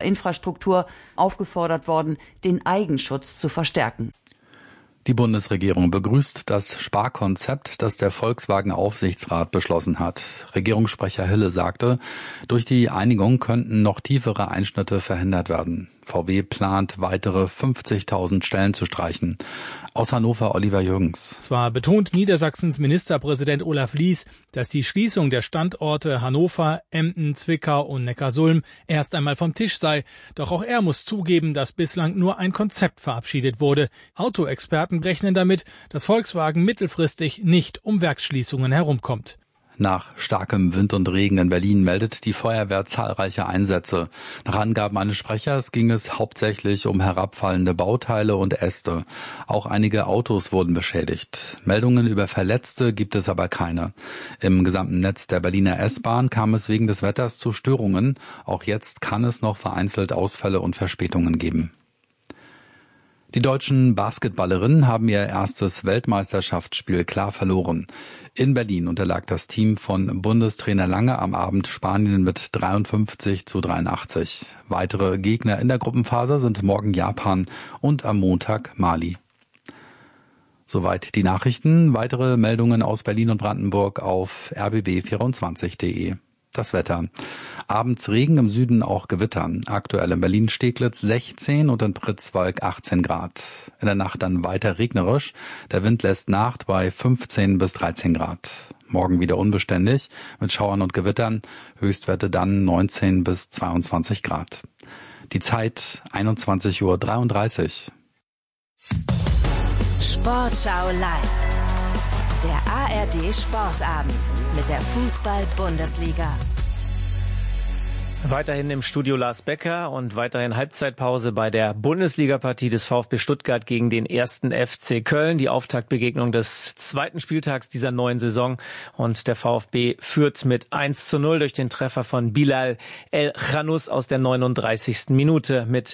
Infrastruktur aufgefordert worden, den Eigenschutz zu verstärken. Die Bundesregierung begrüßt das Sparkonzept, das der Volkswagen-Aufsichtsrat beschlossen hat. Regierungssprecher Hille sagte, durch die Einigung könnten noch tiefere Einschnitte verhindert werden. VW plant, weitere 50.000 Stellen zu streichen. Aus Hannover Oliver Jürgens. Zwar betont Niedersachsens Ministerpräsident Olaf Lies, dass die Schließung der Standorte Hannover, Emden, Zwickau und Neckarsulm erst einmal vom Tisch sei. Doch auch er muss zugeben, dass bislang nur ein Konzept verabschiedet wurde. Autoexperten rechnen damit, dass Volkswagen mittelfristig nicht um Werksschließungen herumkommt. Nach starkem Wind und Regen in Berlin meldet die Feuerwehr zahlreiche Einsätze. Nach Angaben eines Sprechers ging es hauptsächlich um herabfallende Bauteile und Äste. Auch einige Autos wurden beschädigt. Meldungen über Verletzte gibt es aber keine. Im gesamten Netz der Berliner S-Bahn kam es wegen des Wetters zu Störungen. Auch jetzt kann es noch vereinzelt Ausfälle und Verspätungen geben. Die deutschen Basketballerinnen haben ihr erstes Weltmeisterschaftsspiel klar verloren. In Berlin unterlag das Team von Bundestrainer Lange am Abend Spanien mit 53-83. Weitere Gegner in der Gruppenphase sind morgen Japan und am Montag Mali. Soweit die Nachrichten. Weitere Meldungen aus Berlin und Brandenburg auf rbb24.de. Das Wetter. Abends Regen, im Süden auch Gewitter. Aktuell in Berlin-Steglitz 16 und in Pritzwalk 18 Grad. In der Nacht dann weiter regnerisch. Der Wind lässt nach bei 15 bis 13 Grad. Morgen wieder unbeständig mit Schauern und Gewittern. Höchstwerte dann 19 bis 22 Grad. Die Zeit 21:33 Uhr. Sportschau live. Der ARD Sportabend mit der Fußball-Bundesliga. Weiterhin im Studio Lars Becker und weiterhin Halbzeitpause bei der Bundesliga-Partie des VfB Stuttgart gegen den 1. FC Köln. Die Auftaktbegegnung des zweiten Spieltags dieser neuen Saison. Und der VfB führt mit 1:0 durch den Treffer von Bilal El Khanous aus der 39. Minute. Mit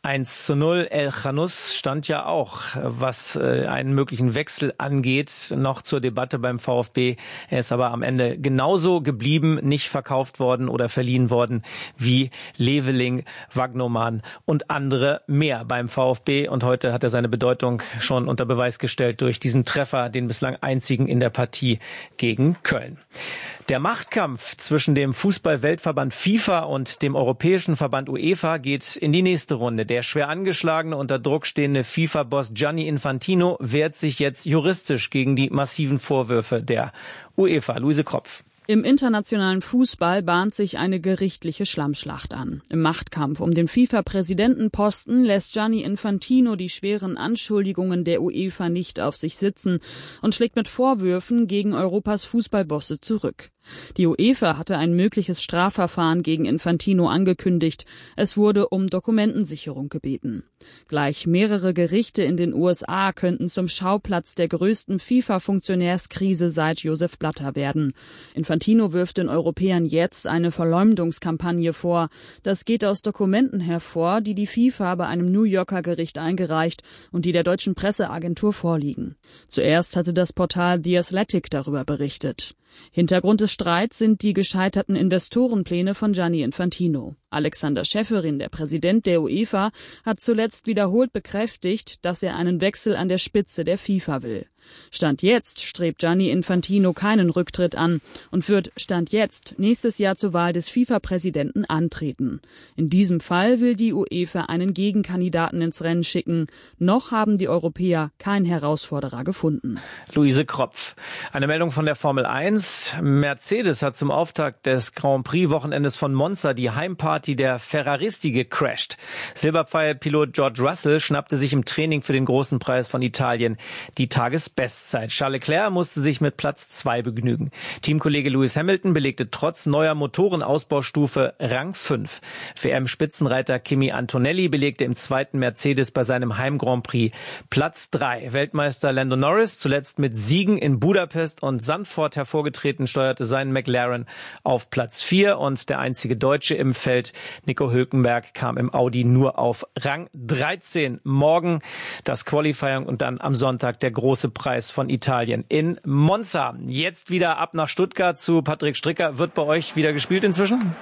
1:0. El Khanous stand ja auch, was einen möglichen Wechsel angeht, noch zur Debatte beim VfB. Er ist aber am Ende genauso geblieben, nicht verkauft worden oder verliehen worden wie Leveling, Wagnoman und andere mehr beim VfB. Und heute hat er seine Bedeutung schon unter Beweis gestellt durch diesen Treffer, den bislang einzigen in der Partie gegen Köln. Der Machtkampf zwischen dem Fußball-Weltverband FIFA und dem Europäischen Verband UEFA geht in die nächste Runde. Der schwer angeschlagene, unter Druck stehende FIFA-Boss Gianni Infantino wehrt sich jetzt juristisch gegen die massiven Vorwürfe der UEFA. Luise Kropf. Im internationalen Fußball bahnt sich eine gerichtliche Schlammschlacht an. Im Machtkampf um den FIFA-Präsidentenposten lässt Gianni Infantino die schweren Anschuldigungen der UEFA nicht auf sich sitzen und schlägt mit Vorwürfen gegen Europas Fußballbosse zurück. Die UEFA hatte ein mögliches Strafverfahren gegen Infantino angekündigt. Es wurde um Dokumentensicherung gebeten. Gleich mehrere Gerichte in den USA könnten zum Schauplatz der größten FIFA-Funktionärskrise seit Josef Blatter werden. Infantino wirft den Europäern jetzt eine Verleumdungskampagne vor. Das geht aus Dokumenten hervor, die die FIFA bei einem New Yorker Gericht eingereicht und die der deutschen Presseagentur vorliegen. Zuerst hatte das Portal The Athletic darüber berichtet. Hintergrund des Streits sind die gescheiterten Investorenpläne von Gianni Infantino. Alexander Schäferin, der Präsident der UEFA, hat zuletzt wiederholt bekräftigt, dass er einen Wechsel an der Spitze der FIFA will. Stand jetzt strebt Gianni Infantino keinen Rücktritt an und wird Stand jetzt nächstes Jahr zur Wahl des FIFA-Präsidenten antreten. In diesem Fall will die UEFA einen Gegenkandidaten ins Rennen schicken. Noch haben die Europäer keinen Herausforderer gefunden. Luise Kropf. Eine Meldung von der Formel 1. Mercedes hat zum Auftakt des Grand Prix-Wochenendes von Monza die Heimparty der Ferraristi gecrasht. Silberpfeil-Pilot George Russell schnappte sich im Training für den großen Preis von Italien die Tagesbestzeit. Charles Leclerc musste sich mit Platz 2 begnügen. Teamkollege Lewis Hamilton belegte trotz neuer Motorenausbaustufe Rang 5. WM-Spitzenreiter Kimi Antonelli belegte im zweiten Mercedes bei seinem Heim-Grand Prix Platz 3. Weltmeister Lando Norris, zuletzt mit Siegen in Budapest und Sandford hervorgetreten, steuerte seinen McLaren auf Platz 4 und der einzige Deutsche im Feld, Nico Hülkenberg, kam im Audi nur auf Rang 13. Morgen das Qualifying und dann am Sonntag der große Preis von Italien in Monza. Jetzt wieder ab nach Stuttgart zu Patrick Stricker. Wird bei euch wieder gespielt inzwischen?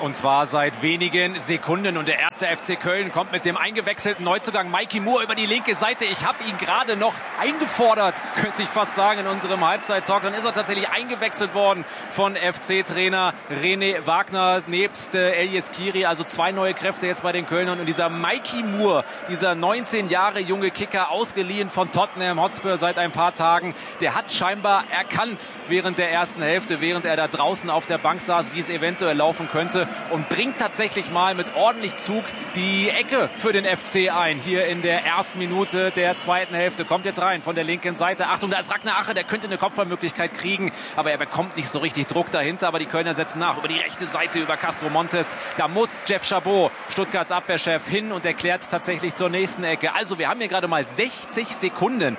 Und zwar seit wenigen Sekunden. Und der erste FC Köln kommt mit dem eingewechselten Neuzugang Mikey Moore über die linke Seite. Ich habe ihn gerade noch eingefordert, könnte ich fast sagen, in unserem Halbzeit-Talk. Dann ist er tatsächlich eingewechselt worden von FC-Trainer René Wagner nebst Elias Kiri. Also 2 neue Kräfte jetzt bei den Kölnern. Und dieser Mikey Moore, dieser 19 Jahre junge Kicker, ausgeliehen von Tottenham Hotspur seit ein paar Tagen, der hat scheinbar erkannt während der ersten Hälfte, während er da draußen auf der Bank saß, wie es eventuell laufen könnte, und bringt tatsächlich mal mit ordentlich Zug die Ecke für den FC ein. Hier in der ersten Minute der zweiten Hälfte. Kommt jetzt rein von der linken Seite. Achtung, da ist Ragnar Ache, der könnte eine Kopfballmöglichkeit kriegen, aber er bekommt nicht so richtig Druck dahinter. Aber die Kölner setzen nach über die rechte Seite, über Castro Montes. Da muss Jeff Chabot, Stuttgarts Abwehrchef, hin und erklärt tatsächlich zur nächsten Ecke. Also wir haben hier gerade mal 60 Sekunden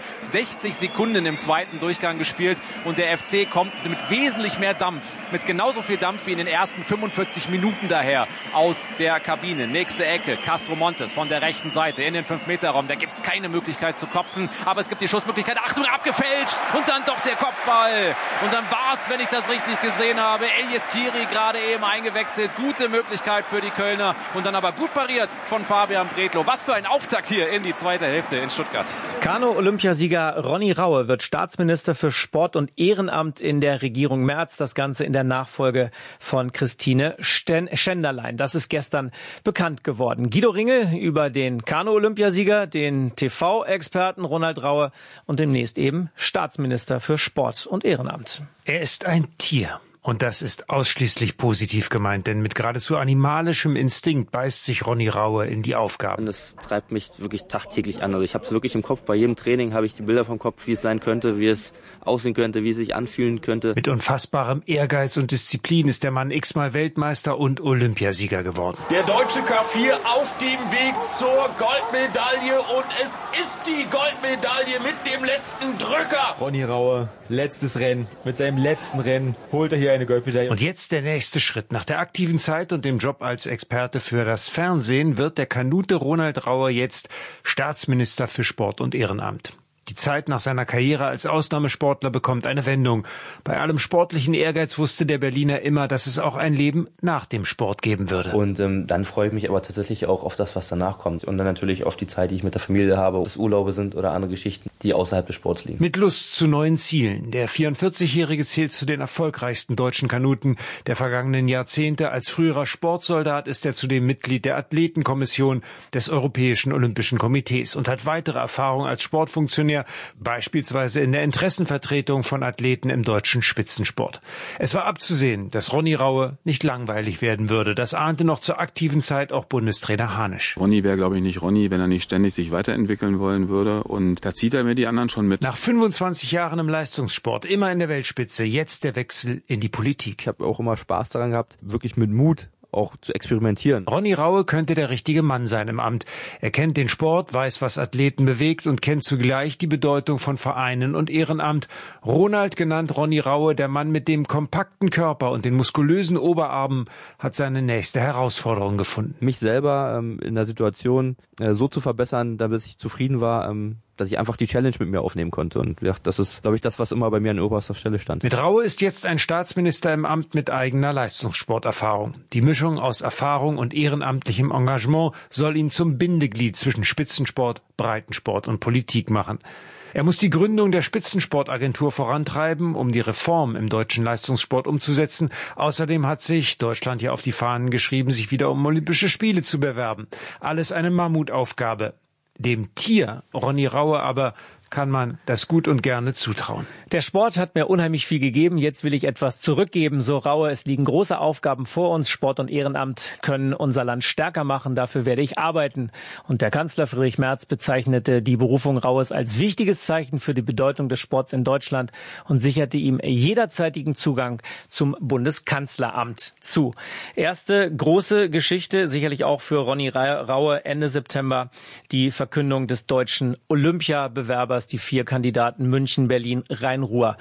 im zweiten Durchgang gespielt und der FC kommt mit wesentlich mehr Dampf, mit genauso viel Dampf wie in den ersten 45 Minuten daher aus der Kabine. Nächste Ecke, Castro Montes von der rechten Seite in den 5-Meter-Raum. Da gibt es keine Möglichkeit zu kopfen, aber es gibt die Schussmöglichkeit. Achtung, abgefälscht und dann doch der Kopfball. Und dann war es, wenn ich das richtig gesehen habe, Elias Kiri gerade eben eingewechselt. Gute Möglichkeit für die Kölner und dann aber gut pariert von Fabian Bredlow. Was für ein Auftakt hier in die zweite Hälfte in Stuttgart. Kanu-Olympiasieger Ronny Raue wird Staatsminister für Sport und Ehrenamt in der Regierung Merz. Das Ganze in der Nachfolge von Christine Schenderlein. Das ist gestern bekannt geworden. Guido Ringel über den Kanu-Olympiasieger, den TV-Experten Ronald Raue und demnächst eben Staatsminister für Sport und Ehrenamt. Er ist ein Tier. Und das ist ausschließlich positiv gemeint, denn mit geradezu animalischem Instinkt beißt sich Ronny Raue in die Aufgaben. Das treibt mich wirklich tagtäglich an. Also ich habe es wirklich im Kopf. Bei jedem Training habe ich die Bilder vom Kopf, wie es sein könnte, wie es aussehen könnte, wie es sich anfühlen könnte. Mit unfassbarem Ehrgeiz und Disziplin ist der Mann x-mal Weltmeister und Olympiasieger geworden. Der deutsche K4 auf dem Weg zur Goldmedaille und es ist die Goldmedaille mit dem letzten Drücker. Ronny Raue, letztes Rennen. Mit seinem letzten Rennen holt er hier eine Goldmedaille. Und jetzt der nächste Schritt. Nach der aktiven Zeit und dem Job als Experte für das Fernsehen wird der Kanute Ronald Raue jetzt Staatsminister für Sport und Ehrenamt. Die Zeit nach seiner Karriere als Ausnahmesportler bekommt eine Wendung. Bei allem sportlichen Ehrgeiz wusste der Berliner immer, dass es auch ein Leben nach dem Sport geben würde. Und dann freue ich mich aber tatsächlich auch auf das, was danach kommt. Und dann natürlich auf die Zeit, die ich mit der Familie habe, ob es Urlaube sind oder andere Geschichten, die außerhalb des Sports liegen. Mit Lust zu neuen Zielen. Der 44-Jährige zählt zu den erfolgreichsten deutschen Kanuten der vergangenen Jahrzehnte. Als früherer Sportsoldat ist er zudem Mitglied der Athletenkommission des Europäischen Olympischen Komitees und hat weitere Erfahrung als Sportfunktionär, beispielsweise in der Interessenvertretung von Athleten im deutschen Spitzensport. Es war abzusehen, dass Ronny Raue nicht langweilig werden würde. Das ahnte noch zur aktiven Zeit auch Bundestrainer Hanisch. Ronny wäre, glaube ich, nicht Ronny, wenn er nicht ständig sich weiterentwickeln wollen würde. Und da zieht er mir die anderen schon mit. Nach 25 Jahren im Leistungssport, immer in der Weltspitze, jetzt der Wechsel in die Politik. Ich habe auch immer Spaß daran gehabt, wirklich mit Mut auch zu experimentieren. Ronny Raue könnte der richtige Mann sein im Amt. Er kennt den Sport, weiß, was Athleten bewegt und kennt zugleich die Bedeutung von Vereinen und Ehrenamt. Ronald, genannt Ronny Raue, der Mann mit dem kompakten Körper und den muskulösen Oberarmen, hat seine nächste Herausforderung gefunden. Mich selber in der Situation so zu verbessern, damit ich zufrieden war, dass ich einfach die Challenge mit mir aufnehmen konnte. Und ja, das ist, glaube ich, das, was immer bei mir an oberster Stelle stand. Mit Raue ist jetzt ein Staatsminister im Amt mit eigener Leistungssporterfahrung. Die Mischung aus Erfahrung und ehrenamtlichem Engagement soll ihn zum Bindeglied zwischen Spitzensport, Breitensport und Politik machen. Er muss die Gründung der Spitzensportagentur vorantreiben, um die Reform im deutschen Leistungssport umzusetzen. Außerdem hat sich Deutschland ja auf die Fahnen geschrieben, sich wieder um Olympische Spiele zu bewerben. Alles eine Mammutaufgabe. Dem Tier Ronny Raue aber kann man das gut und gerne zutrauen. Der Sport hat mir unheimlich viel gegeben. Jetzt will ich etwas zurückgeben, so Raue. Es liegen große Aufgaben vor uns. Sport und Ehrenamt können unser Land stärker machen. Dafür werde ich arbeiten. Und der Kanzler Friedrich Merz bezeichnete die Berufung Raues als wichtiges Zeichen für die Bedeutung des Sports in Deutschland und sicherte ihm jederzeitigen Zugang zum Bundeskanzleramt zu. Erste große Geschichte, sicherlich auch für Ronny Raue, Ende September, die Verkündung des deutschen Olympiabewerbers. Die 4 Kandidaten München, Berlin, Rhein-Ruhr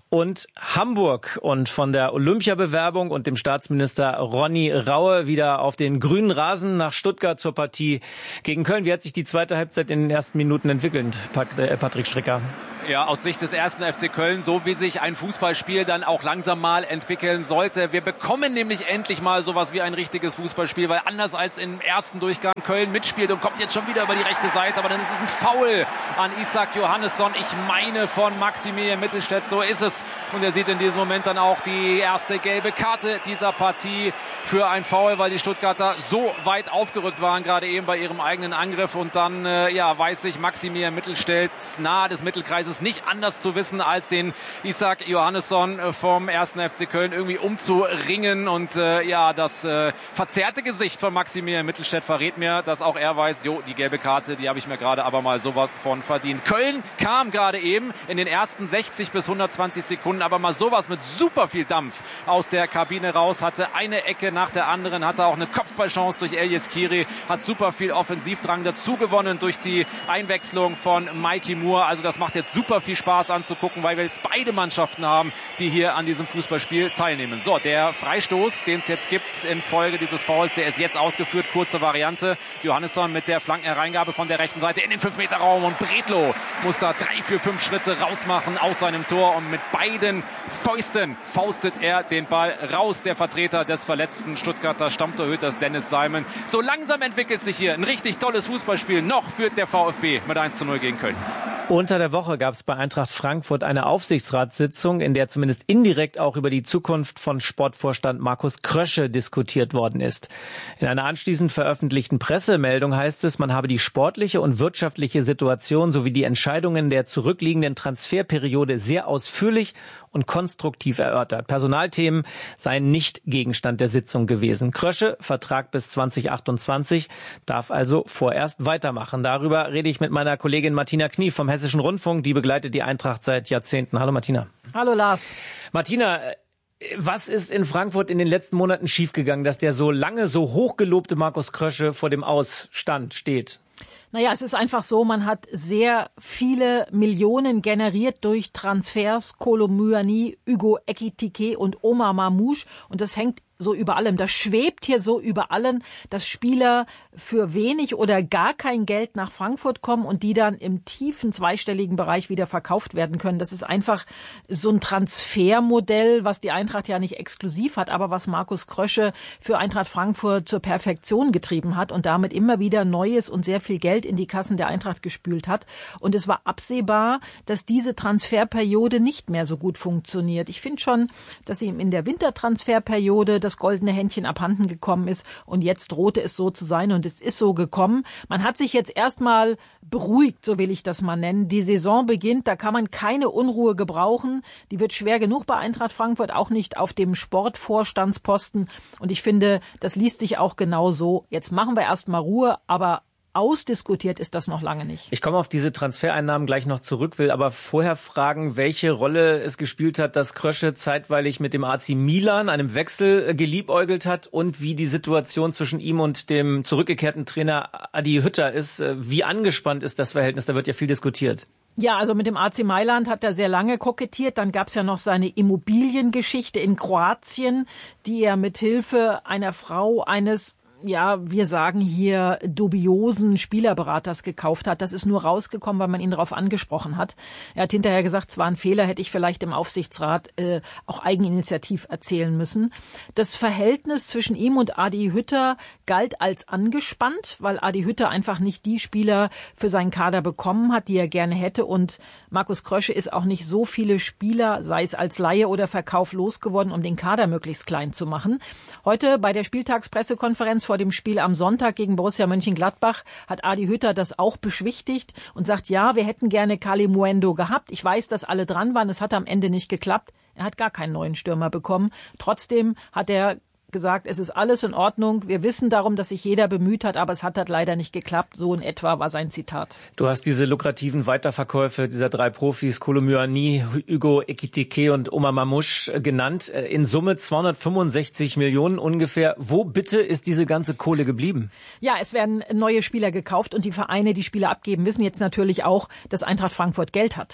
und Hamburg. Und von der Olympiabewerbung und dem Staatsminister Ronny Raue wieder auf den grünen Rasen nach Stuttgart zur Partie gegen Köln. Wie hat sich die zweite Halbzeit in den ersten Minuten entwickelt, Patrick Stricker? Ja, aus Sicht des ersten FC Köln, so wie sich ein Fußballspiel dann auch langsam mal entwickeln sollte. Wir bekommen nämlich endlich mal sowas wie ein richtiges Fußballspiel, weil anders als im ersten Durchgang Köln mitspielt und kommt jetzt schon wieder über die rechte Seite, aber dann ist es ein Foul an Isak Johannesson. Ich meine von Maximilian Mittelstädt, so ist es. Und er sieht in diesem Moment dann auch die erste gelbe Karte dieser Partie für ein Foul, weil die Stuttgarter so weit aufgerückt waren, gerade eben bei ihrem eigenen Angriff. Und dann, weiß sich Maximilian Mittelstädt nahe des Mittelkreises nicht anders zu wissen, als den Isak Johannesson vom 1. FC Köln irgendwie umzuringen. Und das verzerrte Gesicht von Maximilian Mittelstädt verrät mir, dass auch er weiß, die gelbe Karte, die habe ich mir gerade aber mal sowas von verdient. Köln kam gerade eben in den ersten 60 bis 120 Sekunden aber mal sowas mit super viel Dampf aus der Kabine raus, hatte eine Ecke nach der anderen, hatte auch eine Kopfballchance durch Elias Kiri, hat super viel Offensivdrang dazu gewonnen durch die Einwechslung von Mikey Moore. Also das macht jetzt super viel Spaß anzugucken, weil wir jetzt beide Mannschaften haben, die hier an diesem Fußballspiel teilnehmen. So, der Freistoß, den es jetzt gibt infolge dieses Fouls, der ist jetzt ausgeführt, kurze Variante. Johannesson mit der Flankenhereingabe von der rechten Seite in den 5-Meter-Raum und Bredlow muss da 3, 4, 5 Schritte rausmachen aus seinem Tor und mit beiden Fäusten faustet er den Ball raus, der Vertreter des verletzten Stuttgarter Stammtorhüters Dennis Simon. So langsam entwickelt sich hier ein richtig tolles Fußballspiel. Noch führt der VfB mit 1:0 gegen Köln. Unter der Woche gab es bei Eintracht Frankfurt eine Aufsichtsratssitzung, in der zumindest indirekt auch über die Zukunft von Sportvorstand Markus Krösche diskutiert worden ist. In einer anschließend veröffentlichten Pressemeldung heißt es, man habe die sportliche und wirtschaftliche Situation sowie die Entscheidungen der zurückliegenden Transferperiode sehr ausführlich und konstruktiv erörtert. Personalthemen seien nicht Gegenstand der Sitzung gewesen. Krösche, Vertrag bis 2028, darf also vorerst weitermachen. Darüber rede ich mit meiner Kollegin Martina Knie vom Hessischen Rundfunk. Die begleitet die Eintracht seit Jahrzehnten. Hallo Martina. Hallo Lars. Martina, was ist in Frankfurt in den letzten Monaten schiefgegangen, dass der so lange, so hochgelobte Markus Krösche vor dem Ausstand steht? Naja, es ist einfach so, man hat sehr viele Millionen generiert durch Transfers, Kolo Muani, Hugo Ekitike und Omar Mamouche und das hängt so über allem. Das schwebt hier so über allem, dass Spieler für wenig oder gar kein Geld nach Frankfurt kommen und die dann im tiefen zweistelligen Bereich wieder verkauft werden können. Das ist einfach so ein Transfermodell, was die Eintracht ja nicht exklusiv hat, aber was Markus Krösche für Eintracht Frankfurt zur Perfektion getrieben hat und damit immer wieder neues und sehr viel Geld in die Kassen der Eintracht gespült hat. Und es war absehbar, dass diese Transferperiode nicht mehr so gut funktioniert. Ich finde schon, dass ihm in der Wintertransferperiode das goldene Händchen abhanden gekommen ist und jetzt drohte es so zu sein und es ist so gekommen. Man hat sich jetzt erstmal beruhigt, so will ich das mal nennen. Die Saison beginnt, da kann man keine Unruhe gebrauchen. Die wird schwer genug bei Eintracht Frankfurt, auch nicht auf dem Sportvorstandsposten und ich finde, das liest sich auch genau so. Jetzt machen wir erstmal Ruhe, aber ausdiskutiert ist das noch lange nicht. Ich komme auf diese Transfereinnahmen gleich noch zurück, will aber vorher fragen, welche Rolle es gespielt hat, dass Krösche zeitweilig mit dem AC Milan, einem Wechsel, geliebäugelt hat und wie die Situation zwischen ihm und dem zurückgekehrten Trainer Adi Hütter ist. Wie angespannt ist das Verhältnis? Da wird ja viel diskutiert. Ja, also mit dem AC Mailand hat er sehr lange kokettiert. Dann gab's ja noch seine Immobiliengeschichte in Kroatien, die er mit Hilfe einer Frau eines wir sagen hier dubiosen Spielerberaters gekauft hat. Das ist nur rausgekommen, weil man ihn darauf angesprochen hat. Er hat hinterher gesagt, es war ein Fehler, hätte ich vielleicht im Aufsichtsrat auch eigeninitiativ erzählen müssen. Das Verhältnis zwischen ihm und Adi Hütter galt als angespannt, weil Adi Hütter einfach nicht die Spieler für seinen Kader bekommen hat, die er gerne hätte. Und Markus Krösche ist auch nicht so viele Spieler, sei es als Leihe oder Verkauf, losgeworden, um den Kader möglichst klein zu machen. Heute bei der Spieltagspressekonferenz vor dem Spiel am Sonntag gegen Borussia Mönchengladbach hat Adi Hütter das auch beschwichtigt und sagt, ja, wir hätten gerne Kalimuendo gehabt. Ich weiß, dass alle dran waren. Es hat am Ende nicht geklappt. Er hat gar keinen neuen Stürmer bekommen. Trotzdem hat er gesagt, es ist alles in Ordnung. Wir wissen darum, dass sich jeder bemüht hat, aber es hat halt leider nicht geklappt. So in etwa war sein Zitat. Du hast diese lukrativen Weiterverkäufe dieser 3 Profis, Kolo Muani, Hugo Ekitike und Omar Mamouche genannt. In Summe 265 Millionen ungefähr. Wo bitte ist diese ganze Kohle geblieben? Ja, es werden neue Spieler gekauft und die Vereine, die Spieler abgeben, wissen jetzt natürlich auch, dass Eintracht Frankfurt Geld hat.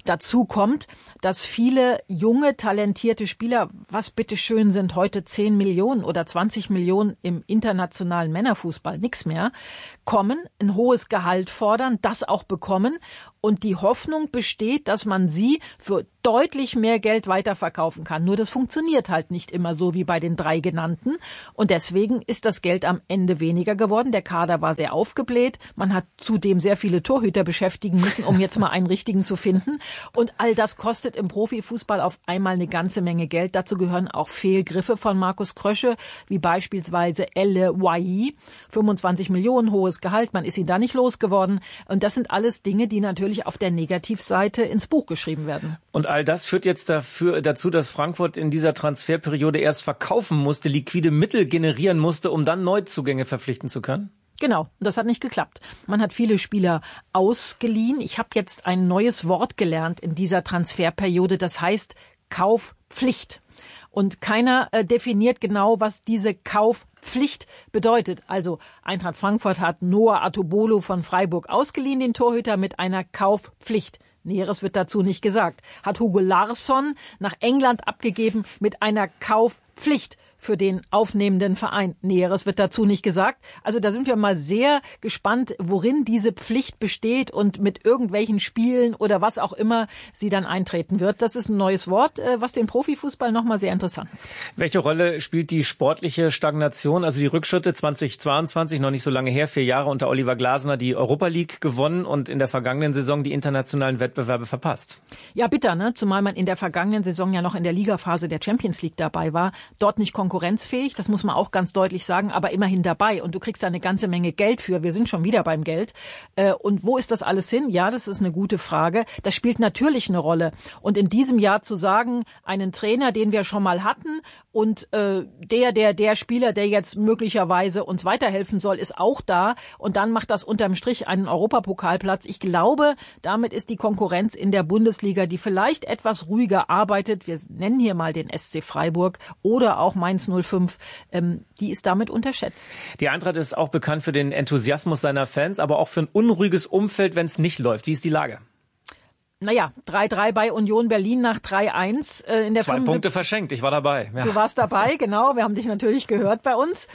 Dazu kommt, dass viele junge, talentierte Spieler, was bitteschön sind heute 10 Millionen oder 20 Millionen im internationalen Männerfußball, nix mehr, kommen, ein hohes Gehalt fordern, das auch bekommen und die Hoffnung besteht, dass man sie für deutlich mehr Geld weiterverkaufen kann. Nur das funktioniert halt nicht immer so wie bei den 3 genannten und deswegen ist das Geld am Ende weniger geworden. Der Kader war sehr aufgebläht. Man hat zudem sehr viele Torhüter beschäftigen müssen, um jetzt mal einen richtigen zu finden. Und all das kostet im Profifußball auf einmal eine ganze Menge Geld. Dazu gehören auch Fehlgriffe von Markus Krösche, wie beispielsweise Elle Wahi. 25 Millionen hohes Gehalt, man ist ihn da nicht losgeworden. Und das sind alles Dinge, die natürlich auf der Negativseite ins Buch geschrieben werden. Und all das führt jetzt dazu, dass Frankfurt in dieser Transferperiode erst verkaufen musste, liquide Mittel generieren musste, um dann Neuzugänge verpflichten zu können? Genau, und das hat nicht geklappt. Man hat viele Spieler ausgeliehen. Ich habe jetzt ein neues Wort gelernt in dieser Transferperiode, das heißt Kaufpflicht. Und keiner definiert genau, was diese Kaufpflicht bedeutet. Also Eintracht Frankfurt hat Noah Atobolo von Freiburg ausgeliehen, den Torhüter, mit einer Kaufpflicht. Näheres wird dazu nicht gesagt. Hat Hugo Larsson nach England abgegeben mit einer Kaufpflicht für den aufnehmenden Verein. Näheres wird dazu nicht gesagt. Also da sind wir mal sehr gespannt, worin diese Pflicht besteht und mit irgendwelchen Spielen oder was auch immer sie dann eintreten wird. Das ist ein neues Wort, was den Profifußball nochmal sehr interessant macht. Welche Rolle spielt die sportliche Stagnation, also die Rückschritte 2022, noch nicht so lange her, 4 Jahre unter Oliver Glasner, die Europa League gewonnen und in der vergangenen Saison die internationalen Wettbewerbe verpasst? Ja, bitter, ne? Zumal man in der vergangenen Saison ja noch in der Ligaphase der Champions League dabei war. Dort nicht konkurrenzfähig, das muss man auch ganz deutlich sagen, aber immerhin dabei. Und du kriegst da eine ganze Menge Geld für. Wir sind schon wieder beim Geld. Und wo ist das alles hin? Ja, das ist eine gute Frage. Das spielt natürlich eine Rolle. Und in diesem Jahr zu sagen, einen Trainer, den wir schon mal hatten und der Spieler, der jetzt möglicherweise uns weiterhelfen soll, ist auch da. Und dann macht das unterm Strich einen Europapokalplatz. Ich glaube, damit ist die Konkurrenz in der Bundesliga, die vielleicht etwas ruhiger arbeitet, wir nennen hier mal den SC Freiburg oder auch Mainz 05, die ist damit unterschätzt. Die Eintracht ist auch bekannt für den Enthusiasmus seiner Fans, aber auch für ein unruhiges Umfeld, wenn es nicht läuft. Wie ist die Lage? Naja, 3-3 bei Union Berlin nach 3-1 in der 2 Punkte verschenkt, ich war dabei. Ja. Du warst dabei, genau, wir haben dich natürlich gehört bei uns.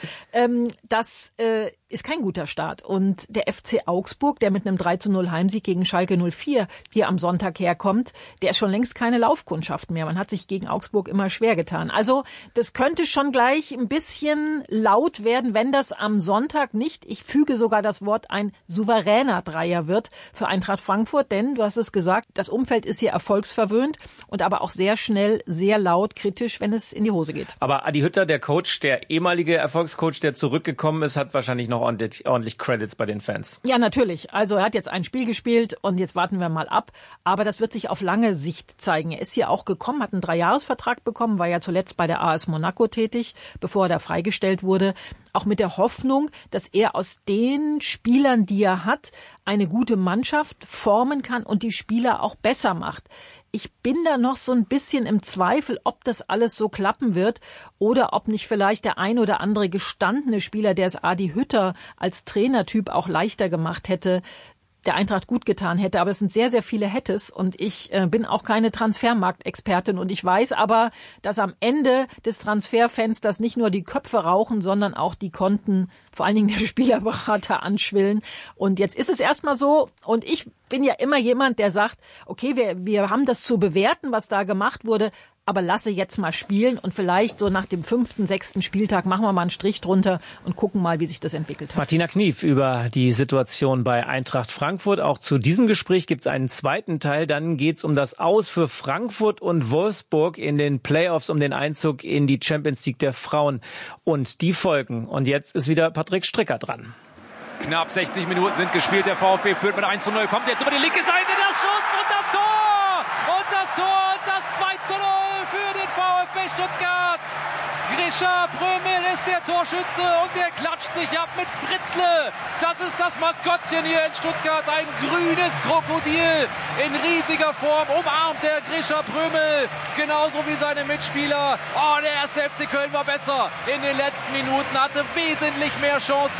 Das ist kein guter Start. Und der FC Augsburg, der mit einem 3-0 Heimsieg gegen Schalke 04 hier am Sonntag herkommt, der ist schon längst keine Laufkundschaft mehr. Man hat sich gegen Augsburg immer schwer getan. Also das könnte schon gleich ein bisschen laut werden, wenn das am Sonntag nicht, ich füge sogar das Wort, ein souveräner Dreier wird für Eintracht Frankfurt. Denn, du hast es gesagt, das Umfeld ist hier erfolgsverwöhnt und aber auch sehr schnell, sehr laut, kritisch, wenn es in die Hose geht. Aber Adi Hütter, der Coach, der ehemalige Erfolgscoach, der zurückgekommen ist, hat wahrscheinlich noch ordentlich Credits bei den Fans. Ja, natürlich. Also er hat jetzt ein Spiel gespielt und jetzt warten wir mal ab. Aber das wird sich auf lange Sicht zeigen. Er ist hier auch gekommen, hat einen 3-Jahres-Vertrag bekommen, war ja zuletzt bei der AS Monaco tätig, bevor er da freigestellt wurde. Auch mit der Hoffnung, dass er aus den Spielern, die er hat, eine gute Mannschaft formen kann und die Spieler auch besser macht. Ich bin da noch so ein bisschen im Zweifel, ob das alles so klappen wird oder ob nicht vielleicht der ein oder andere gestandene Spieler, der es Adi Hütter als Trainertyp auch leichter gemacht hätte, der Eintracht gut getan hätte. Aber es sind sehr, sehr viele Hättes und ich bin auch keine Transfermarktexpertin und ich weiß aber, dass am Ende des Transferfensters nicht nur die Köpfe rauchen, sondern auch die Konten, vor allen Dingen der Spielerberater, anschwillen. Und jetzt ist es erstmal so und ich bin ja immer jemand, der sagt, okay, wir haben das zu bewerten, was da gemacht wurde, aber lasse jetzt mal spielen und vielleicht so nach dem 5., 6. Spieltag machen wir mal einen Strich drunter und gucken mal, wie sich das entwickelt hat. Martina Knief über die Situation bei Eintracht Frankfurt. Auch zu diesem Gespräch gibt es einen zweiten Teil. Dann geht es um das Aus für Frankfurt und Wolfsburg in den Playoffs, um den Einzug in die Champions League der Frauen und die Folgen. Und jetzt ist wieder Patrick Stricker dran. Knapp 60 Minuten sind gespielt. Der VfB führt mit 1-0. Kommt jetzt über die linke Seite. Das Schuss und das Tor! Und das Tor und das 2-0 für den VfB Stuttgart. Grisha Prömel ist der Torschütze und der klatscht sich ab mit Fritzle. Das ist das Maskottchen hier in Stuttgart. Ein grünes Krokodil in riesiger Form. Umarmt der Grisha Prömel. Genauso wie seine Mitspieler. Oh, der erste FC Köln war besser in den letzten Minuten. Hatte wesentlich mehr Chancen.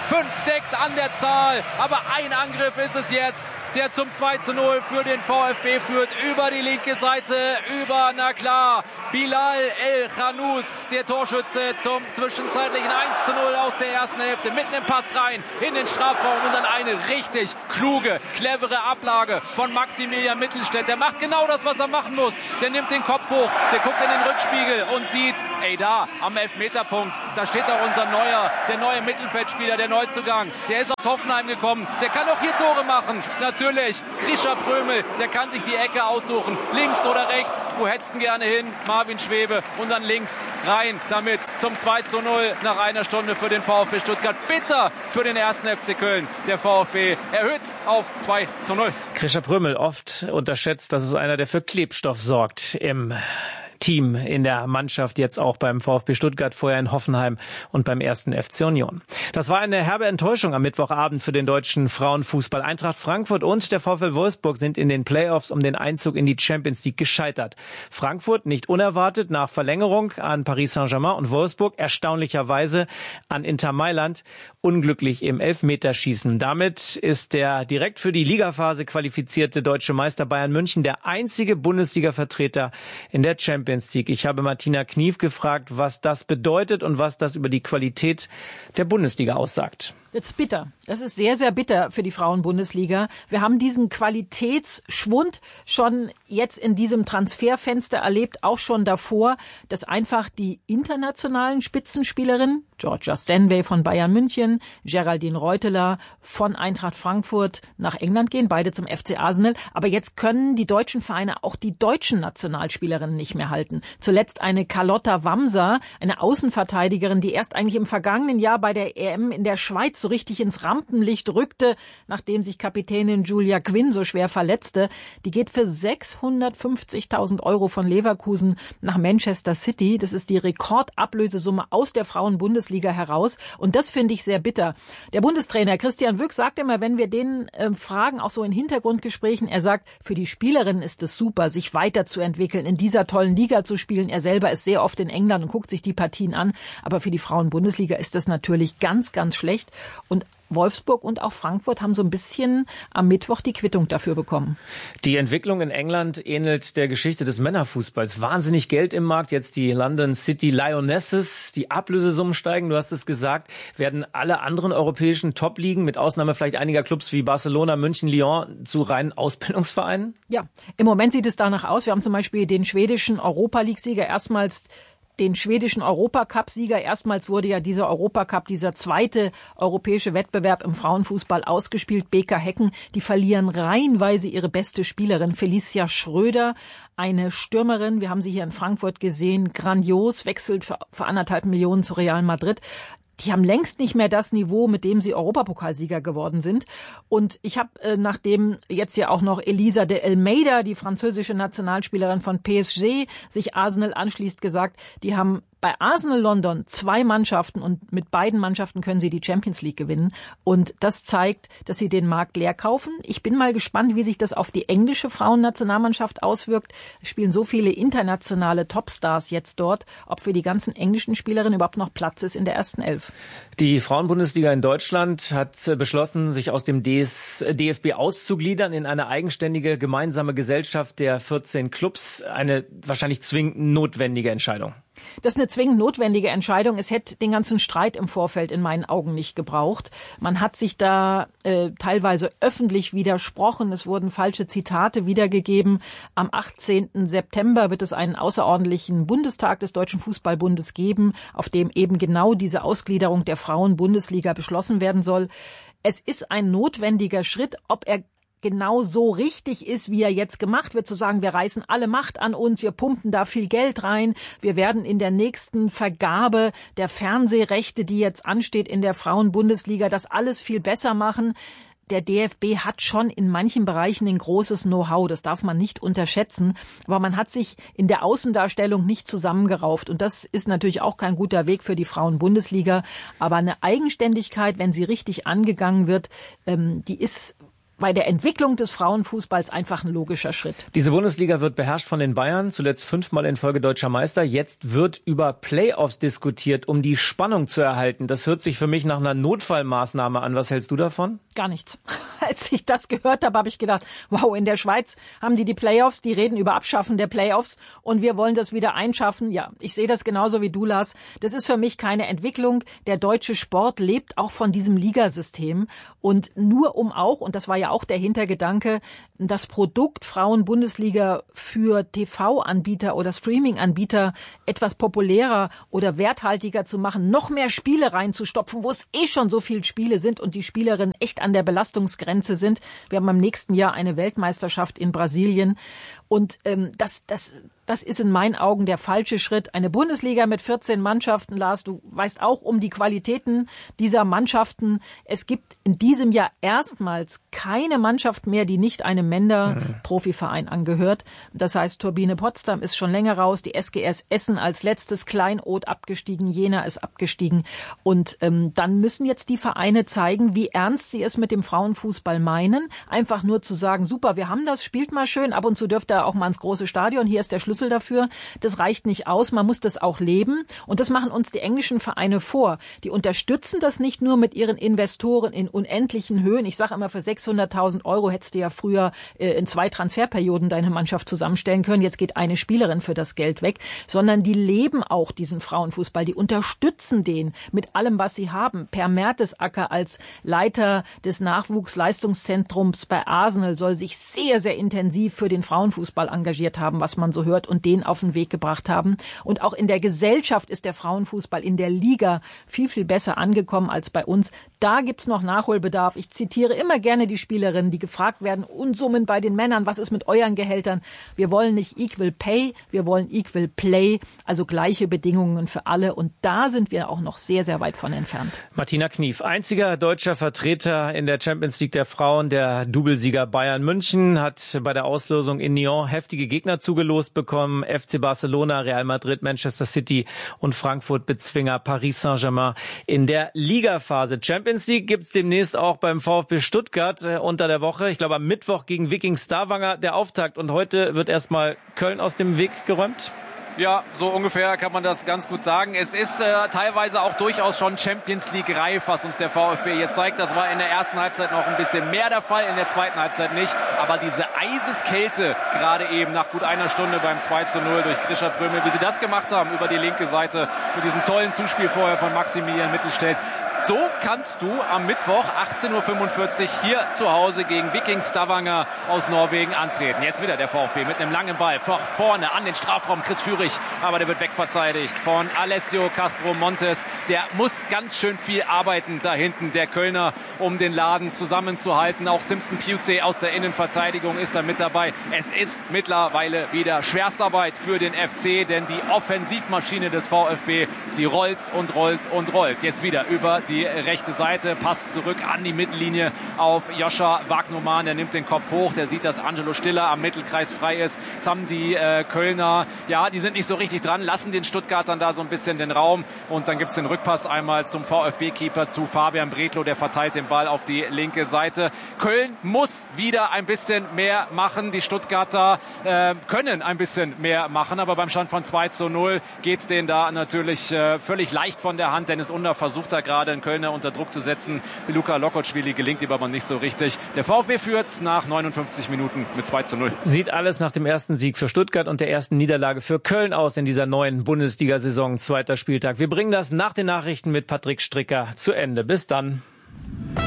5-6 an der Zahl. Aber ein Angriff ist es jetzt, der zum 2:0 für den VfB führt. Über die linke Seite, na klar, Bilal El Khanous, der Torschütze zum zwischenzeitlichen 1:0 aus der ersten Hälfte. Mit einem Pass rein in den Strafraum und dann eine richtig kluge, clevere Ablage von Maximilian Mittelstädt. Der macht genau das, was er machen muss. Der nimmt den Kopf hoch, der guckt in den Rückspiegel und sieht, da am Elfmeterpunkt, da steht auch der neue Mittelfeldspieler, der Neuzugang. Der ist aus Hoffenheim gekommen. Der kann auch hier Tore machen. Natürlich, Grisha Prömel, der kann sich die Ecke aussuchen. Links oder rechts, wo hättest du gerne hin? Marvin Schwebe und dann links rein damit zum 2:0 nach einer Stunde für den VfB Stuttgart. Bitter für den 1. FC Köln. Der VfB erhöht's auf 2:0. Grisha Prömel, oft unterschätzt, das ist einer, der für Klebstoff sorgt im Team, in der Mannschaft, jetzt auch beim VfB Stuttgart, vorher in Hoffenheim und beim 1. FC Union. Das war eine herbe Enttäuschung am Mittwochabend für den deutschen Frauenfußball. Eintracht Frankfurt und der VfL Wolfsburg sind in den Playoffs um den Einzug in die Champions League gescheitert. Frankfurt nicht unerwartet nach Verlängerung an Paris Saint-Germain und Wolfsburg erstaunlicherweise an Inter Mailand, unglücklich im Elfmeterschießen. Damit ist der direkt für die Ligaphase qualifizierte deutsche Meister Bayern München der einzige Bundesliga-Vertreter in der Champions League. Ich habe Martina Knief gefragt, was das bedeutet und was das über die Qualität der Bundesliga aussagt. Das ist bitter. Das ist sehr, sehr bitter für die Frauen-Bundesliga. Wir haben diesen Qualitätsschwund schon jetzt in diesem Transferfenster erlebt, auch schon davor, dass einfach die internationalen Spitzenspielerinnen, Georgia Stanway von Bayern München, Geraldine Reuteler von Eintracht Frankfurt nach England gehen, beide zum FC Arsenal. Aber jetzt können die deutschen Vereine auch die deutschen Nationalspielerinnen nicht mehr halten. Zuletzt eine Carlotta Wamser, eine Außenverteidigerin, die erst eigentlich im vergangenen Jahr bei der EM in der Schweiz so richtig ins Rampenlicht rückte, nachdem sich Kapitänin Julia Quinn so schwer verletzte. Die geht für 650.000 € von Leverkusen nach Manchester City. Das ist die Rekordablösesumme aus der Frauen-Bundesliga heraus. Und das finde ich sehr bitter. Der Bundestrainer Christian Wück sagt immer, wenn wir den fragen, auch so in Hintergrundgesprächen, er sagt, für die Spielerinnen ist es super, sich weiterzuentwickeln, in dieser tollen Liga zu spielen. Er selber ist sehr oft in England und guckt sich die Partien an. Aber für die Frauen-Bundesliga ist das natürlich ganz, ganz schlecht. Und Wolfsburg und auch Frankfurt haben so ein bisschen am Mittwoch die Quittung dafür bekommen. Die Entwicklung in England ähnelt der Geschichte des Männerfußballs. Wahnsinnig Geld im Markt. Jetzt die London City Lionesses. Die Ablösesummen steigen, du hast es gesagt. Werden alle anderen europäischen Top-Ligen, mit Ausnahme vielleicht einiger Clubs wie Barcelona, München, Lyon, zu reinen Ausbildungsvereinen? Ja, im Moment sieht es danach aus. Wir haben zum Beispiel den schwedischen Europa-League-Sieger den schwedischen Europacup-Sieger. Erstmals wurde ja dieser Europacup, dieser zweite europäische Wettbewerb im Frauenfußball ausgespielt. BK Häcken, die verlieren reihenweise ihre beste Spielerin, Felicia Schröder, eine Stürmerin. Wir haben sie hier in Frankfurt gesehen, grandios, wechselt für 1,5 Millionen zu Real Madrid. Die haben längst nicht mehr das Niveau, mit dem sie Europapokalsieger geworden sind. Und ich habe, nachdem jetzt ja auch noch Elisa de Almeida, die französische Nationalspielerin von PSG, sich Arsenal anschließt, gesagt, die haben bei Arsenal London 2 Mannschaften und mit beiden Mannschaften können sie die Champions League gewinnen. Und das zeigt, dass sie den Markt leer kaufen. Ich bin mal gespannt, wie sich das auf die englische Frauennationalmannschaft auswirkt. Es spielen so viele internationale Topstars jetzt dort, ob für die ganzen englischen Spielerinnen überhaupt noch Platz ist in der ersten Elf. Die Frauenbundesliga in Deutschland hat beschlossen, sich aus dem DFB auszugliedern in eine eigenständige gemeinsame Gesellschaft der 14 Clubs. Eine wahrscheinlich zwingend notwendige Entscheidung. Das ist eine zwingend notwendige Entscheidung. Es hätte den ganzen Streit im Vorfeld in meinen Augen nicht gebraucht. Man hat sich da teilweise öffentlich widersprochen. Es wurden falsche Zitate wiedergegeben. Am 18. September wird es einen außerordentlichen Bundestag des Deutschen Fußballbundes geben, auf dem eben genau diese Ausgliederung der Frauen-Bundesliga beschlossen werden soll. Es ist ein notwendiger Schritt, ob er genau so richtig ist, wie er jetzt gemacht wird, zu sagen, wir reißen alle Macht an uns, wir pumpen da viel Geld rein, wir werden in der nächsten Vergabe der Fernsehrechte, die jetzt ansteht in der Frauenbundesliga, das alles viel besser machen. Der DFB hat schon in manchen Bereichen ein großes Know-how, das darf man nicht unterschätzen, aber man hat sich in der Außendarstellung nicht zusammengerauft und das ist natürlich auch kein guter Weg für die Frauenbundesliga, aber eine Eigenständigkeit, wenn sie richtig angegangen wird, die ist bei der Entwicklung des Frauenfußballs einfach ein logischer Schritt. Diese Bundesliga wird beherrscht von den Bayern, zuletzt 5-mal in Folge deutscher Meister. Jetzt wird über Playoffs diskutiert, um die Spannung zu erhalten. Das hört sich für mich nach einer Notfallmaßnahme an. Was hältst du davon? Gar nichts. Als ich das gehört habe, habe ich gedacht, wow, in der Schweiz haben die Playoffs, die reden über Abschaffen der Playoffs und wir wollen das wieder einschaffen. Ja, ich sehe das genauso wie du, Lars. Das ist für mich keine Entwicklung. Der deutsche Sport lebt auch von diesem Ligasystem und nur und das war ja auch der Hintergedanke, das Produkt Frauen-Bundesliga für TV-Anbieter oder Streaming-Anbieter etwas populärer oder werthaltiger zu machen, noch mehr Spiele reinzustopfen, wo es schon so viele Spiele sind und die Spielerinnen echt an der Belastungsgrenze sind. Wir haben im nächsten Jahr eine Weltmeisterschaft in Brasilien und das ist in meinen Augen der falsche Schritt. Eine Bundesliga mit 14 Mannschaften, Lars, du weißt auch um die Qualitäten dieser Mannschaften. Es gibt in diesem Jahr erstmals keine Mannschaft mehr, die nicht einem Männer-Profiverein angehört. Das heißt, Turbine Potsdam ist schon länger raus, die SGS Essen als letztes, Kleinod abgestiegen, Jena ist abgestiegen. Und dann müssen jetzt die Vereine zeigen, wie ernst sie es mit dem Frauenfußball meinen. Einfach nur zu sagen, super, wir haben das, spielt mal schön, ab und zu dürft ihr auch mal ins große Stadion, hier ist der Schlüssel dafür. Das reicht nicht aus, man muss das auch leben. Und das machen uns die englischen Vereine vor. Die unterstützen das nicht nur mit ihren Investoren in unendlichen Höhen. Ich sage immer, für 600.000 Euro hättest du ja früher in 2 Transferperioden deine Mannschaft zusammenstellen können. Jetzt geht eine Spielerin für das Geld weg. Sondern die leben auch diesen Frauenfußball. Die unterstützen den mit allem, was sie haben. Per Mertesacker als Leiter des Nachwuchsleistungszentrums bei Arsenal soll sich sehr, sehr intensiv für den Frauenfußball engagiert haben, was man so hört, und den auf den Weg gebracht haben. Und auch in der Gesellschaft ist der Frauenfußball in der Liga viel, viel besser angekommen als bei uns. Da gibt's noch Nachholbedarf. Ich zitiere immer gerne die Spielerinnen, die gefragt werden, Unsummen bei den Männern, was ist mit euren Gehältern? Wir wollen nicht equal pay, wir wollen equal play, also gleiche Bedingungen für alle. Und da sind wir auch noch sehr, sehr weit von entfernt. Martina Knief, einziger deutscher Vertreter in der Champions League der Frauen, der Doublesieger Bayern München, hat bei der Auslosung in Nyon heftige Gegner zugelost bekommen. FC Barcelona, Real Madrid, Manchester City und Frankfurt Bezwinger Paris Saint-Germain in der Ligaphase. Champions League gibt's demnächst auch beim VfB Stuttgart unter der Woche. Ich glaube am Mittwoch gegen Viking Stavanger der Auftakt. Und heute wird erstmal Köln aus dem Weg geräumt. Ja, so ungefähr kann man das ganz gut sagen. Es ist teilweise auch durchaus schon Champions League reif, was uns der VfB jetzt zeigt. Das war in der ersten Halbzeit noch ein bisschen mehr der Fall, in der zweiten Halbzeit nicht. Aber diese Eiseskälte, gerade eben nach gut einer Stunde beim 2:0 durch Grisha Prömel, wie sie das gemacht haben über die linke Seite mit diesem tollen Zuspiel vorher von Maximilian Mittelstädt. So kannst du am Mittwoch 18:45 Uhr hier zu Hause gegen Viking Stavanger aus Norwegen antreten. Jetzt wieder der VfB mit einem langen Ball vorne an den Strafraum. Chris Führig, aber der wird wegverteidigt von Alessio Castro Montes. Der muss ganz schön viel arbeiten da hinten, der Kölner, um den Laden zusammenzuhalten. Auch Simpson Pusey aus der Innenverteidigung ist da mit dabei. Es ist mittlerweile wieder Schwerstarbeit für den FC, denn die Offensivmaschine des VfB, die rollt und rollt und rollt. Jetzt wieder über die rechte Seite, Pass zurück an die Mittellinie auf Joscha Wagnumann. Der nimmt den Kopf hoch, der sieht, dass Angelo Stiller am Mittelkreis frei ist. Jetzt haben die Kölner, ja, die sind nicht so richtig dran, lassen den Stuttgartern da so ein bisschen den Raum. Und dann gibt's den Rückpass einmal zum VfB-Keeper, zu Fabian Bredlow, der verteilt den Ball auf die linke Seite. Köln muss wieder ein bisschen mehr machen. Die Stuttgarter können ein bisschen mehr machen, aber beim Stand von 2:0 geht's denen da natürlich völlig leicht von der Hand. Dennis Under versucht da gerade einen Kölner unter Druck zu setzen. Luka Lokotschwili gelingt ihm aber nicht so richtig. Der VfB führt nach 59 Minuten mit 2:0. Sieht alles nach dem ersten Sieg für Stuttgart und der ersten Niederlage für Köln aus in dieser neuen Bundesliga-Saison. 2. Spieltag. Wir bringen das nach den Nachrichten mit Patrick Stricker zu Ende. Bis dann.